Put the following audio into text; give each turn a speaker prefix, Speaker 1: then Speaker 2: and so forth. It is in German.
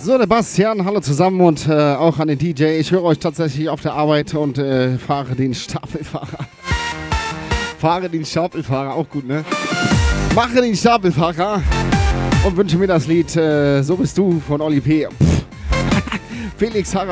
Speaker 1: So, der Bastian, hallo zusammen und auch an den DJ. Ich höre euch tatsächlich auf der Arbeit und fahre den Stapelfahrer. Fahre den Stapelfahrer, auch gut, ne? Mache den Stapelfahrer und wünsche mir das Lied So bist du von Oli P. Felix Harrer.